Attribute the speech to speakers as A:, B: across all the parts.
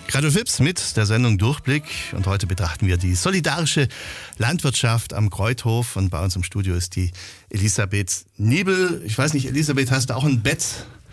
A: Radio Fips mit der Sendung Durchblick und heute betrachten wir die solidarische Landwirtschaft am Kreuthof und bei uns im Studio ist die Elisabeth Niebel. Ich weiß nicht, Elisabeth, hast du auch ein Bett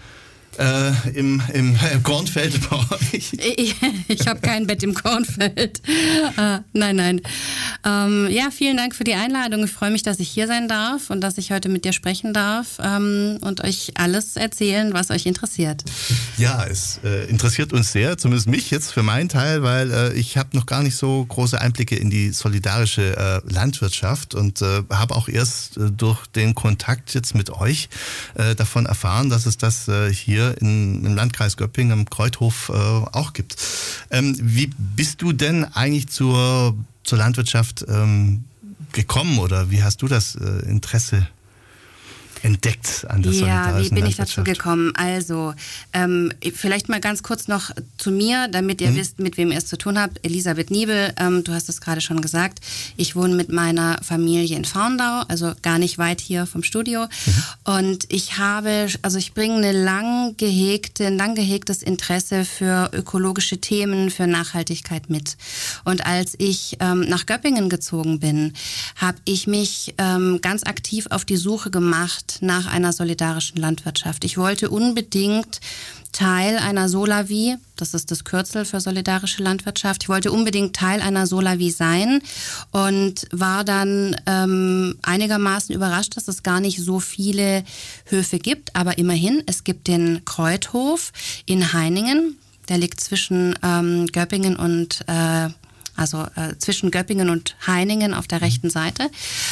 A: im Kornfeld bei euch?
B: Ich habe kein Bett im Kornfeld. Nein. Ja, vielen Dank für die Einladung. Ich freue mich, dass ich hier sein darf und dass ich heute mit dir sprechen darf und euch alles erzählen, was euch interessiert.
A: Ja, es interessiert uns sehr, zumindest mich jetzt für meinen Teil, weil ich habe noch gar nicht so große Einblicke in die solidarische Landwirtschaft und habe auch erst durch den Kontakt jetzt mit euch davon erfahren, dass es das hier im Landkreis Göppingen am Kreuthof auch gibt. Wie bist du denn eigentlich zur Landwirtschaft gekommen oder wie hast du das Interesse entdeckt an der solidarischen Landwirtschaft?
B: Ja, wie bin ich dazu gekommen? Also, vielleicht mal ganz kurz noch zu mir, damit ihr wisst, mit wem ihr es zu tun habt. Elisabeth Niebel, du hast es gerade schon gesagt. Ich wohne mit meiner Familie in Faurndau, also gar nicht weit hier vom Studio. Und ich bringe ein lang gehegtes Interesse für ökologische Themen, für Nachhaltigkeit mit. Und als ich nach Göppingen gezogen bin, habe ich mich ganz aktiv auf die Suche gemacht nach einer solidarischen Landwirtschaft. Ich wollte unbedingt Teil einer Solavi, das ist das Kürzel für solidarische Landwirtschaft. Ich wollte unbedingt Teil einer Solavi sein und war dann einigermaßen überrascht, dass es gar nicht so viele Höfe gibt. Aber immerhin, es gibt den Kreuthof in Heiningen. Der liegt zwischen Göppingen und zwischen Göppingen und Heiningen auf der rechten Seite.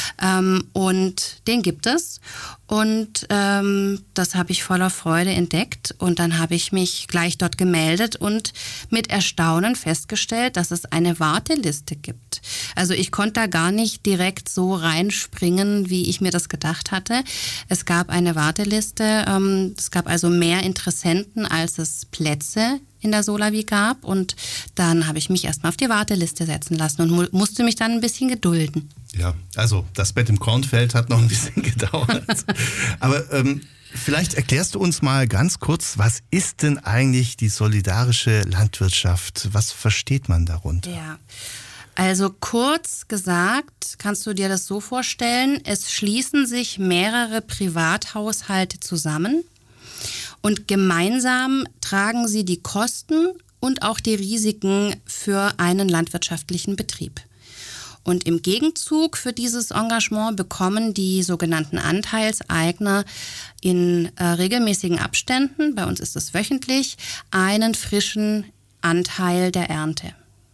B: Und den gibt es. Und das habe ich voller Freude entdeckt. Und dann habe ich mich gleich dort gemeldet und mit Erstaunen festgestellt, dass es eine Warteliste gibt. Also ich konnte da gar nicht direkt so reinspringen, wie ich mir das gedacht hatte. Es gab eine Warteliste. Es gab also mehr Interessenten, als es Plätze in der Solavi gab und dann habe ich mich erstmal auf die Warteliste setzen lassen und musste mich dann ein bisschen gedulden.
A: Ja, also das Bett im Kornfeld hat noch ein bisschen gedauert. Aber vielleicht erklärst du uns mal ganz kurz, was ist denn eigentlich die solidarische Landwirtschaft? Was versteht man darunter?
B: Ja. Also kurz gesagt, kannst du dir das so vorstellen, es schließen sich mehrere Privathaushalte zusammen. Und gemeinsam tragen sie die Kosten und auch die Risiken für einen landwirtschaftlichen Betrieb. Und im Gegenzug für dieses Engagement bekommen die sogenannten Anteilseigner in regelmäßigen Abständen, bei uns ist es wöchentlich, einen frischen Anteil der Ernte.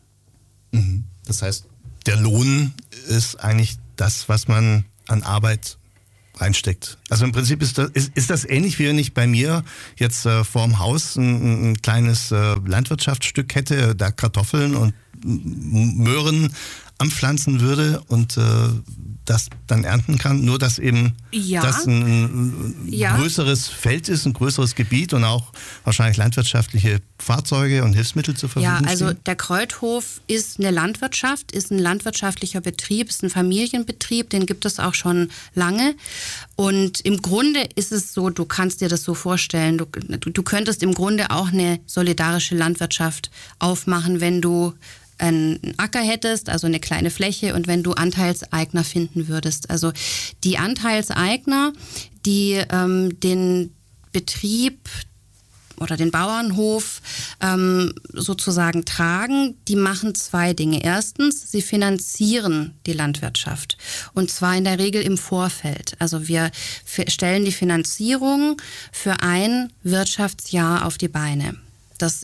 A: Das heißt, der Lohn ist eigentlich das, was man an Arbeit reinsteckt. Also im Prinzip ist das ähnlich, wie wenn ich bei mir jetzt vorm Haus ein kleines Landwirtschaftsstück hätte, da Kartoffeln und Möhren anpflanzen würde und das dann ernten kann, nur dass eben das ein größeres Feld ist, ein größeres Gebiet und auch wahrscheinlich landwirtschaftliche Fahrzeuge und Hilfsmittel zur Verfügung stehen. Ja,
B: also der Kreuthof ist eine Landwirtschaft, ist ein landwirtschaftlicher Betrieb, ist ein Familienbetrieb, den gibt es auch schon lange und im Grunde ist es so, du kannst dir das so vorstellen, du könntest im Grunde auch eine solidarische Landwirtschaft aufmachen, wenn du einen Acker hättest, also eine kleine Fläche und wenn du Anteilseigner finden würdest. Also die Anteilseigner, die den Betrieb oder den Bauernhof sozusagen tragen, die machen zwei Dinge. Erstens, sie finanzieren die Landwirtschaft und zwar in der Regel im Vorfeld. Also wir stellen die Finanzierung für ein Wirtschaftsjahr auf die Beine. Das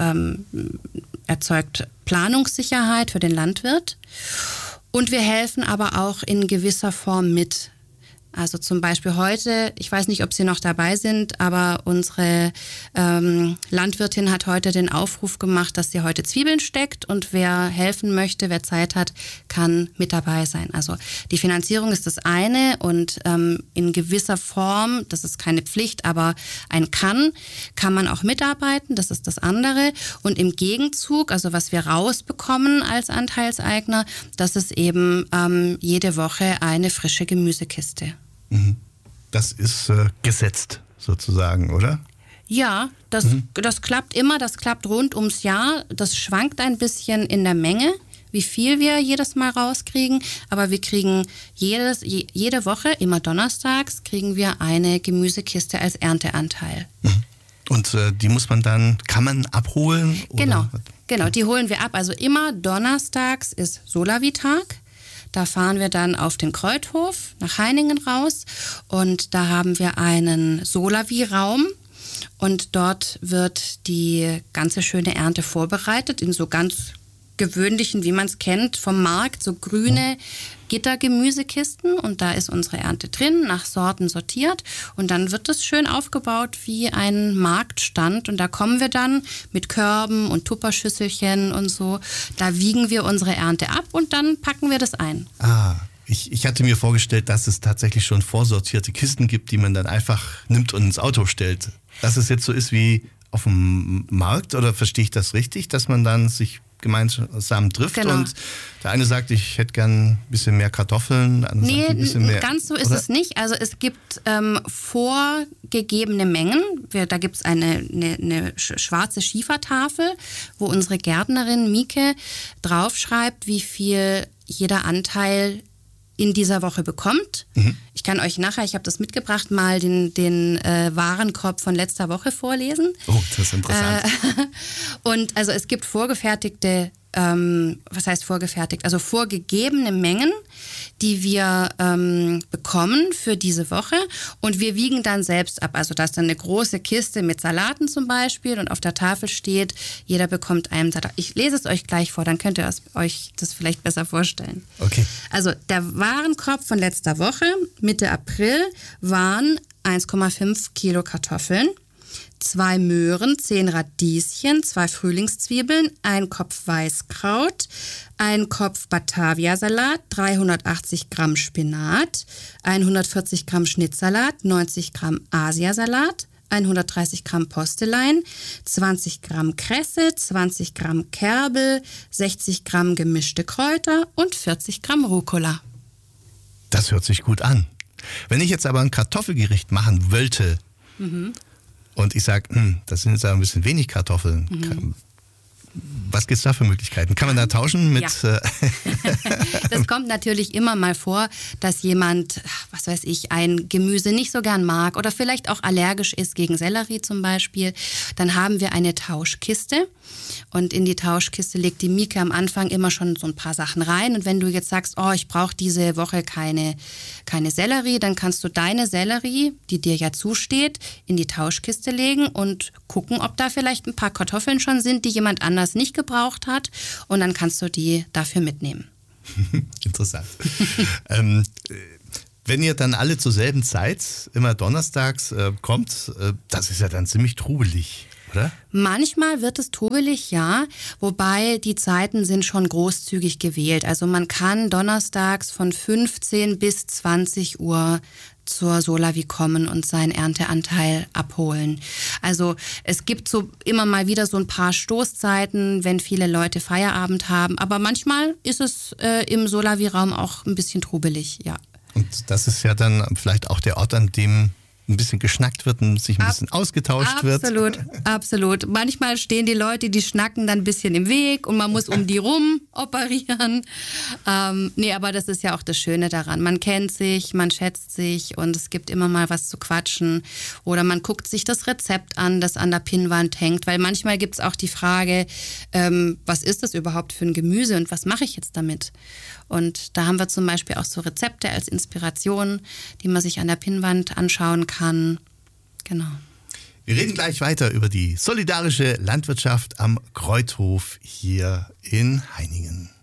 B: erzeugt Planungssicherheit für den Landwirt und wir helfen aber auch in gewisser Form mit. Also zum Beispiel heute, ich weiß nicht, ob Sie noch dabei sind, aber unsere Landwirtin hat heute den Aufruf gemacht, dass sie heute Zwiebeln steckt und wer helfen möchte, wer Zeit hat, kann mit dabei sein. Also die Finanzierung ist das eine und in gewisser Form, das ist keine Pflicht, aber kann man auch mitarbeiten, das ist das andere. Und im Gegenzug, also was wir rausbekommen als Anteilseigner, das ist eben jede Woche eine frische Gemüsekiste.
A: Das ist gesetzt sozusagen, oder?
B: Ja, das klappt immer, das klappt rund ums Jahr. Das schwankt ein bisschen in der Menge, wie viel wir jedes Mal rauskriegen. Aber wir kriegen jede Woche, immer donnerstags, kriegen wir eine Gemüsekiste als Ernteanteil.
A: Und die kann man abholen? Oder?
B: Genau, die holen wir ab. Also immer donnerstags ist Solavi-Tag. Da fahren wir dann auf den Kreuthof nach Heiningen raus und da haben wir einen Solavi-Raum. Und dort wird die ganze schöne Ernte vorbereitet in so ganz gewöhnlichen, wie man es kennt, vom Markt, so grüne Gittergemüsekisten. Und da ist unsere Ernte drin, nach Sorten sortiert. Und dann wird es schön aufgebaut wie ein Marktstand. Und da kommen wir dann mit Körben und Tupperschüsselchen und so. Da wiegen wir unsere Ernte ab und dann packen wir das ein.
A: Ich hatte mir vorgestellt, dass es tatsächlich schon vorsortierte Kisten gibt, die man dann einfach nimmt und ins Auto stellt. Dass es jetzt so ist wie auf dem Markt, oder verstehe ich das richtig, dass man dann sich gemeinsam trifft
B: genau.
A: Und der eine sagt, ich hätte gern ein bisschen mehr Kartoffeln, der andere sagt ein bisschen mehr.
B: Ganz so ist es nicht. Also es gibt vorgegebene Mengen. Da gibt es eine schwarze Schiefertafel, wo unsere Gärtnerin Mieke draufschreibt, wie viel jeder Anteil in dieser Woche bekommt. Ich kann euch nachher, ich habe das mitgebracht, mal den Warenkorb von letzter Woche vorlesen.
A: Oh, das ist interessant.
B: Und also es gibt vorgefertigte, was heißt vorgefertigt? Also vorgegebene Mengen, die wir bekommen für diese Woche und wir wiegen dann selbst ab. Also da ist dann eine große Kiste mit Salaten zum Beispiel und auf der Tafel steht, jeder bekommt einen Salat. Ich lese es euch gleich vor, dann könnt ihr euch das vielleicht besser vorstellen.
A: Okay.
B: Also der Warenkorb von letzter Woche, Mitte April, waren 1,5 Kilo Kartoffeln, 2 Möhren, 10 Radieschen, 2 Frühlingszwiebeln, 1 Kopf Weißkraut, 1 Kopf Batavia-Salat, 380 Gramm Spinat, 140 Gramm Schnittsalat, 90 Gramm Asiasalat, 130 Gramm Postelein, 20 Gramm Kresse, 20 Gramm Kerbel, 60 Gramm gemischte Kräuter und 40 Gramm Rucola.
A: Das hört sich gut an. Wenn ich jetzt aber ein Kartoffelgericht machen wollte, und ich sage, das sind jetzt aber ein bisschen wenig Kartoffeln. Was gibt es da für Möglichkeiten? Kann man da tauschen mit...
B: Ja. Das kommt natürlich immer mal vor, dass jemand, was weiß ich, ein Gemüse nicht so gern mag oder vielleicht auch allergisch ist gegen Sellerie zum Beispiel. Dann haben wir eine Tauschkiste und in die Tauschkiste legt die Mieke am Anfang immer schon so ein paar Sachen rein. Und wenn du jetzt sagst, ich brauche diese Woche keine Sellerie, dann kannst du deine Sellerie, die dir ja zusteht, in die Tauschkiste legen und gucken, ob da vielleicht ein paar Kartoffeln schon sind, die jemand anders nicht gebraucht hat, und dann kannst du die dafür mitnehmen.
A: Interessant. Wenn ihr dann alle zur selben Zeit, immer donnerstags, kommt, das ist ja dann ziemlich trubelig, oder?
B: Manchmal wird es trubelig, ja, wobei die Zeiten sind schon großzügig gewählt. Also man kann donnerstags von 15 bis 20 Uhr zur Solavi kommen und seinen Ernteanteil abholen. Also es gibt so immer mal wieder so ein paar Stoßzeiten, wenn viele Leute Feierabend haben, aber manchmal ist es im Solavi-Raum auch ein bisschen trubelig, ja.
A: Und das ist ja dann vielleicht auch der Ort, an dem ein bisschen geschnackt wird und sich ein bisschen ausgetauscht wird.
B: Absolut. Manchmal stehen die Leute, die schnacken dann ein bisschen im Weg und man muss um die rum operieren. Aber das ist ja auch das Schöne daran. Man kennt sich, man schätzt sich und es gibt immer mal was zu quatschen. Oder man guckt sich das Rezept an, das an der Pinnwand hängt. Weil manchmal gibt es auch die Frage, was ist das überhaupt für ein Gemüse und was mache ich jetzt damit? Und da haben wir zum Beispiel auch so Rezepte als Inspiration, die man sich an der Pinnwand anschauen kann. Genau.
A: Wir reden gleich weiter über die solidarische Landwirtschaft am Kreuthof hier in Heiningen.